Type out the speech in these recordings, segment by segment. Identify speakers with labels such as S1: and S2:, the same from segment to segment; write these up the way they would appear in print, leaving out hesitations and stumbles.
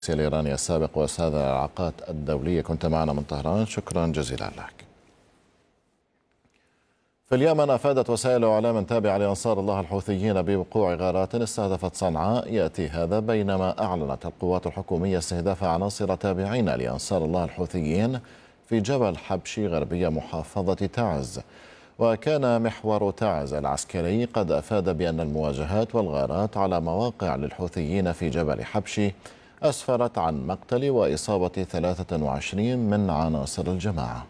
S1: الإيراني السابق وأستاذ العلاقات الدولية، كنت معنا من طهران، شكرا جزيلا لك. في اليمن أفادت وسائل إعلام تابعة لأنصار الله الحوثيين بوقوع غارات استهدفت صنعاء. يأتي هذا بينما أعلنت القوات الحكومية استهداف عناصر تابعين لأنصار الله الحوثيين في جبل حبشي غربية محافظة تعز. وكان محور تعز العسكري قد أفاد بأن المواجهات والغارات على مواقع للحوثيين في جبل حبشي أسفرت عن مقتل وإصابة 23 من عناصر الجماعة.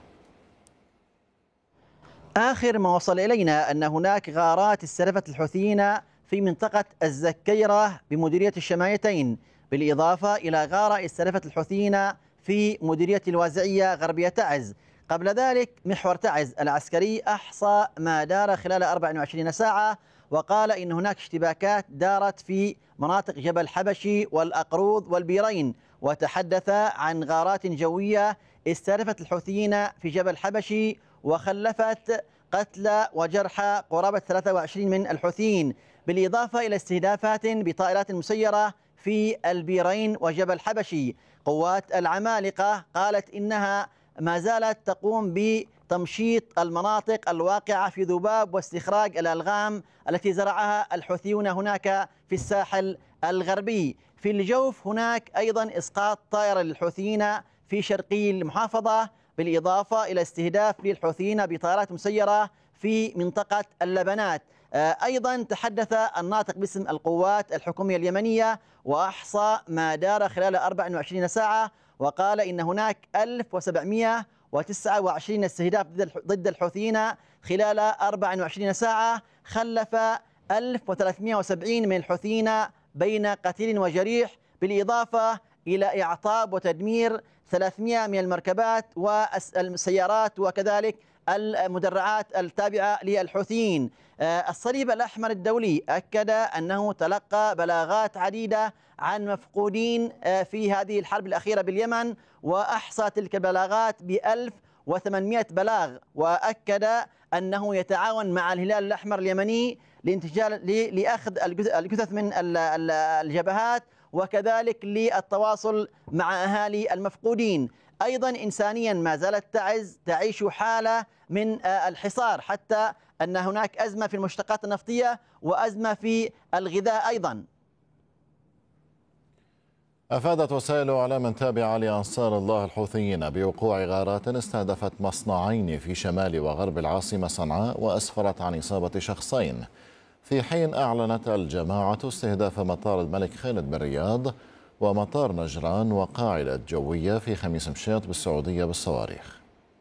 S2: آخر ما وصل إلينا أن هناك غارات استهدفت الحوثيين في منطقة الزكيرة بمديرية الشمايتين، بالإضافة إلى غارة استهدفت الحوثيين في مديرية الوازعية غربية تعز. قبل ذلك محور تعز العسكري أحصى ما دار خلال 24 ساعة، وقال إن هناك اشتباكات دارت في مناطق جبل حبشي والأقروض والبيرين، وتحدث عن غارات جوية استهدفت الحوثيين في جبل حبشي وخلفت قتلى وجرحى قرابة 23 من الحوثيين، بالإضافة إلى استهدافات بطائرات مسيرة في البيرين وجبل حبشي. قوات العمالقة قالت إنها ما زالت تقوم بتمشيط المناطق الواقعة في ذباب واستخراج الألغام التي زرعها الحوثيون هناك في الساحل الغربي. في الجوف هناك أيضا إسقاط طائرة للحوثيين في شرقي المحافظة، بالإضافة إلى استهداف للحوثيين بطائرات مسيرة في منطقة اللبنات. أيضا تحدث الناطق باسم القوات الحكومية اليمنية وأحصى ما دار خلال 24 ساعة، وقال إن هناك 1729 استهداف ضد الحوثيين خلال 24 ساعة، خلف 1370 من الحوثيين بين قتيل وجريح، بالإضافة إلى إعطاب وتدمير 300 من المركبات والسيارات وكذلك المدرعات التابعة للحوثيين. الصليب الأحمر الدولي أكد أنه تلقى بلاغات عديدة عن مفقودين في هذه الحرب الأخيرة باليمن، وأحصى تلك البلاغات ب1800 بلاغ، وأكد أنه يتعاون مع الهلال الأحمر اليمني لأخذ الجثث من الجبهات وكذلك للتواصل مع أهالي المفقودين. أيضا إنسانيا ما زالت تعز تعيش حالة من الحصار، حتى أن هناك أزمة في المشتقات النفطية وأزمة في الغذاء أيضا.
S1: أفادت وسائل إعلام تابعة لأنصار الله الحوثيين بوقوع غارات استهدفت مصنعين في شمال وغرب العاصمة صنعاء وأسفرت عن إصابة شخصين، في حين أعلنت الجماعة استهداف مطار الملك خالد بالرياض ومطار نجران وقاعدة جوية في خميس مشيط بالسعودية بالصواريخ.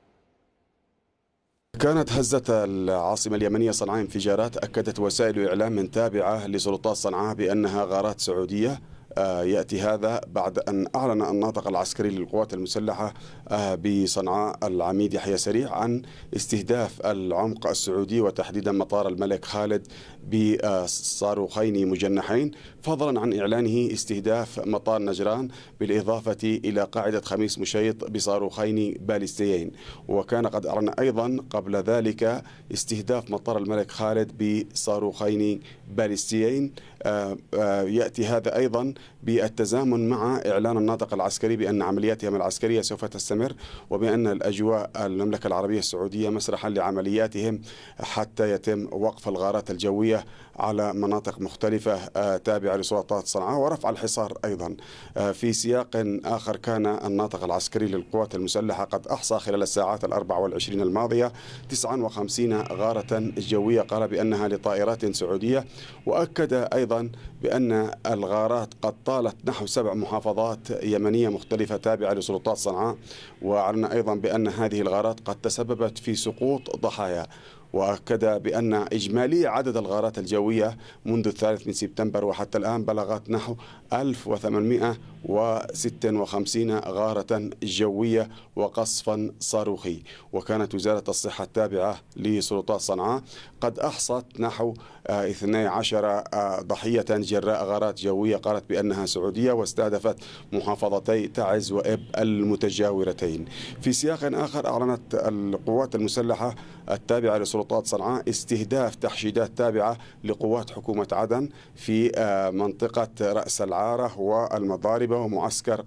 S3: كانت هزة العاصمة اليمنية صنعاء انفجارات. أكدت وسائل إعلام تابعة لسلطات صنعاء بأنها غارات سعودية. يأتي هذا بعد أن أعلن الناطق العسكري للقوات المسلحة بصنعاء العميد يحيى سريع عن استهداف العمق السعودي وتحديدا مطار الملك خالد بصاروخين مجنحين، فضلا عن إعلانه استهداف مطار نجران بالإضافة إلى قاعدة خميس مشيط بصاروخين باليستيين. وكان قد أعلن أيضا قبل ذلك استهداف مطار الملك خالد بصاروخين باليستيين. يأتي هذا أيضا بالتزامن مع إعلان الناطق العسكري بأن عملياتهم العسكرية سوف تستمر، وبأن الأجواء المملكة العربية السعودية مسرحا لعملياتهم حتى يتم وقف الغارات الجوية على مناطق مختلفة تابعة لسلطات صنعاء ورفع الحصار أيضا. في سياق آخر كان الناطق العسكري للقوات المسلحة قد أحصى خلال الساعات 24 الماضية 59 غارة جوية قال بأنها لطائرات سعودية، وأكد أيضا بأن الغارات قد طالت نحو 7 محافظات يمنية مختلفة تابعة لسلطات صنعاء، وأعلن أيضا بأن هذه الغارات قد تسببت في سقوط ضحايا. وأكد بأن إجمالي عدد الغارات الجوية منذ 3 سبتمبر وحتى الآن بلغت نحو 1856 غارة جوية وقصفا صاروخي. وكانت وزارة الصحة التابعة لسلطات صنعاء قد أحصت نحو 12 ضحية جراء غارات جوية قالت بأنها سعودية، واستهدفت محافظتي تعز وإب المتجاورتين. في سياق آخر أعلنت القوات المسلحة التابعة لسلطات صنعاء استهداف تحشيدات تابعة لقوات حكومة عدن في منطقة رأس العارة والمضاربة ومعسكر